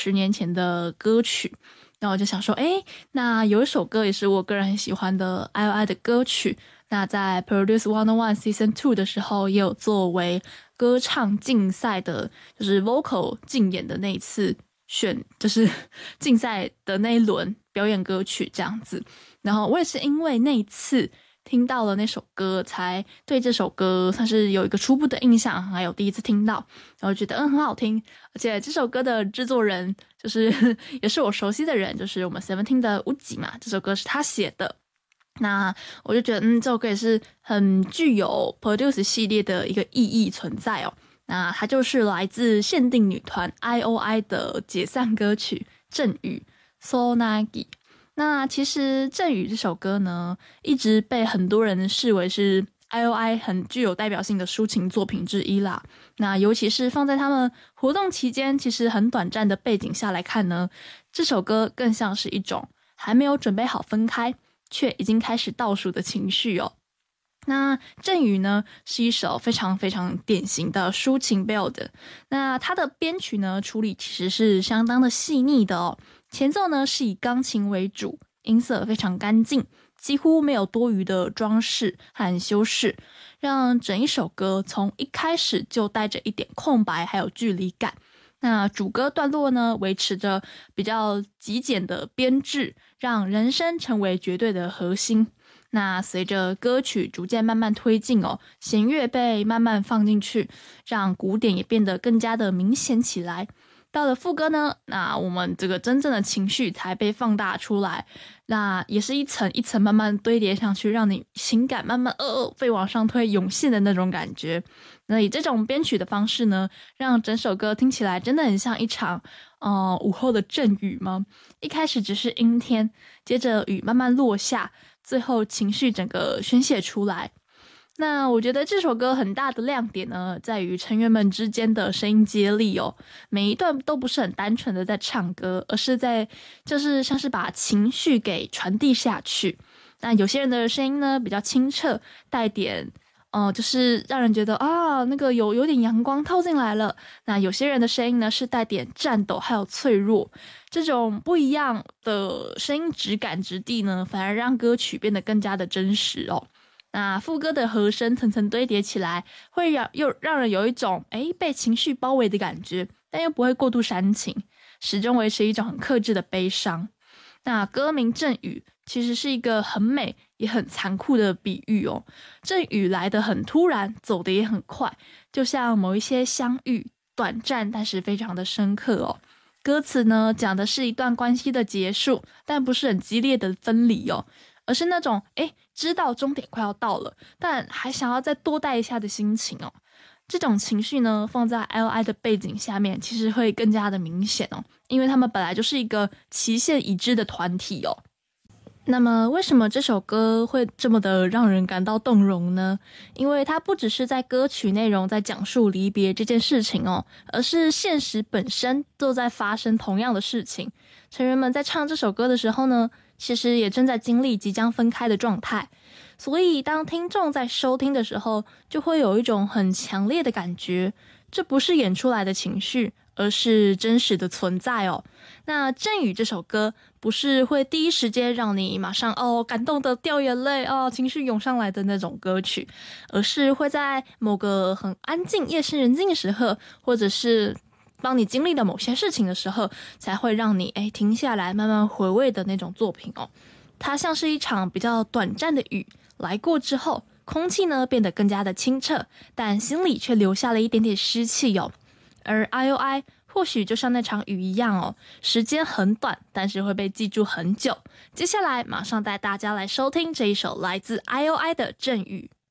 年前的歌曲。然后我就想说，那有一首歌也是我个人很喜欢的 IOI 的歌曲，那在 Produce 101 Season 2的时候也有作为歌唱竞赛的，就是 vocal 竞演的那一次就是竞赛的那一轮表演歌曲这样子。然后我也是因为那一次听到了那首歌，才对这首歌算是有一个初步的印象，还有第一次听到，然后觉得很好听。而且这首歌的制作人就是也是我熟悉的人，就是我们 Seventeen 的乌吉嘛，这首歌是他写的。那我就觉得这首歌也是很具有 Produce 系列的一个意义存在哦。那它就是来自限定女团 IOI 的解散歌曲阵雨 Sonagi。那其实阵雨这首歌呢，一直被很多人视为是 IOI 很具有代表性的抒情作品之一啦。那尤其是放在他们活动期间其实很短暂的背景下来看呢，这首歌更像是一种还没有准备好分开却已经开始倒数的情绪哦。那阵雨呢是一首非常非常典型的抒情 ballad， 那它的编曲呢处理其实是相当的细腻的哦。前奏呢是以钢琴为主，音色非常干净，几乎没有多余的装饰和修饰，让整一首歌从一开始就带着一点空白还有距离感。那主歌段落呢维持着比较极简的编制，让人声成为绝对的核心。那随着歌曲逐渐慢慢推进哦，弦乐被慢慢放进去，让鼓点也变得更加的明显起来。到了副歌呢，那我们这个真正的情绪才被放大出来，那也是一层一层慢慢堆叠上去，让你情感慢慢被往上推涌现的那种感觉。那以这种编曲的方式呢，让整首歌听起来真的很像一场午后的阵雨吗？一开始只是阴天，接着雨慢慢落下，最后情绪整个宣泄出来。那我觉得这首歌很大的亮点呢，在于成员们之间的声音接力哦，每一段都不是很单纯的在唱歌，而是就是像是把情绪给传递下去。那有些人的声音呢比较清澈，带点就是让人觉得那个有点阳光透进来了。那有些人的声音呢是带点颤抖还有脆弱，这种不一样的声音质感质地呢，反而让歌曲变得更加的真实哦。那副歌的和声层层堆叠起来，会让人有一种被情绪包围的感觉，但又不会过度煽情，始终维持一种很克制的悲伤。那歌名阵雨其实是一个很美也很残酷的比喻哦。阵雨来得很突然，走得也很快，就像某一些相遇，短暂但是非常的深刻哦。歌词呢讲的是一段关系的结束，但不是很激烈的分离哦，而是那种知道终点快要到了，但还想要再多待一下的心情哦。这种情绪呢，放在 IOI 的背景下面，其实会更加的明显哦，因为他们本来就是一个期限已知的团体哦。那么为什么这首歌会这么的让人感到动容呢？因为它不只是在歌曲内容在讲述离别这件事情哦，而是现实本身都在发生同样的事情。成员们在唱这首歌的时候呢，其实也正在经历即将分开的状态，所以当听众在收听的时候，就会有一种很强烈的感觉，这不是演出来的情绪，而是真实的存在哦。那阵雨这首歌不是会第一时间让你马上感动的掉眼泪情绪涌上来的那种歌曲，而是会在某个很安静夜深人静的时候，或者是当你经历了某些事情的时候，才会让你停下来慢慢回味的那种作品哦。它像是一场比较短暂的雨来过之后，空气呢变得更加的清澈，但心里却留下了一点点湿气哦。而 IOI 或许就像那场雨一样哦，时间很短，但是会被记住很久。接下来马上带大家来收听这一首来自 IOI 的阵雨。